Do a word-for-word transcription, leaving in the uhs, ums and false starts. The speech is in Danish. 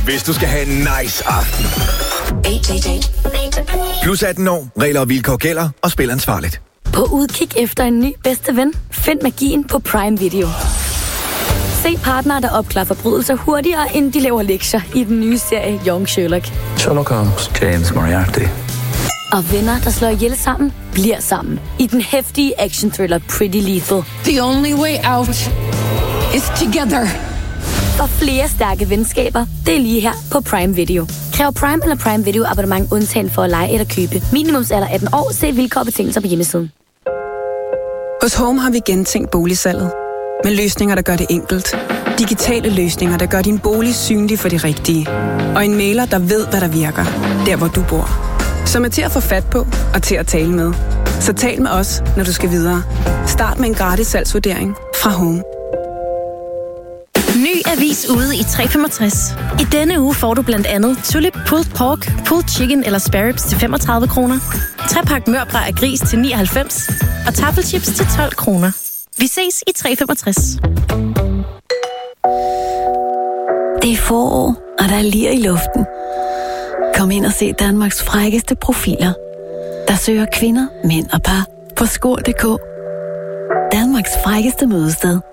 Hvis du skal have en nice aften. Plus atten år, regler og vilkår gælder, og spil ansvarligt. På udkig efter en ny bedste ven, find magien på Prime Video. Se partnere, der opklarer forbrydelser hurtigere, end de laver lektier i den nye serie Young Sherlock. Sherlock Holmes, James Moriarty. Og venner, der slår ihjel sammen, bliver sammen i den heftige action-thriller Pretty Lethal. The only way out is together. Og flere stærke venskaber, det er lige her på Prime Video. Kræv Prime eller Prime Video abonnement undtagen for at lege eller købe. Minimumsalder atten år. Se vilkår og betingelser på hjemmesiden. Hos Home har vi gentænkt boligsalget. Med løsninger, der gør det enkelt. Digitale løsninger, der gør din bolig synlig for de rigtige. Og en mailer, der ved, hvad der virker. Der, hvor du bor. Som er til at få fat på og til at tale med. Så tal med os, når du skal videre. Start med en gratis salgsvurdering fra Home. Ny avis ude i tre femogtres. I denne uge får du blandt andet Tulip Pulled Pork, Pulled Chicken eller Spare Ribs til femogtredive kroner. Trepak mørbrad af gris til nioghalvfems. Og taffelchips til tolv kroner. Vi ses i tre femogtres. Det er forår, og der er lir i luften. Kom ind og se Danmarks frækkeste profiler. Der søger kvinder, mænd og par på skor punktum d k. Danmarks frækkeste mødested.